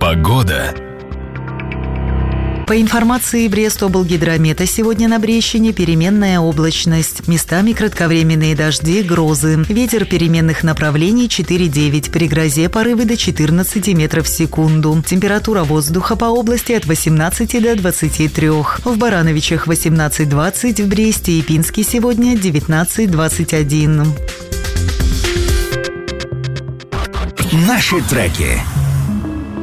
Погода. По информации Брест-облгидромета, сегодня на Брещине переменная облачность. Местами кратковременные дожди, грозы. Ветер переменных направлений 4,9. При грозе порывы до 14 метров в секунду. Температура воздуха по области от 18 до 23. В Барановичах 18-20, в Бресте и Пинске сегодня 19-21. Наши треки.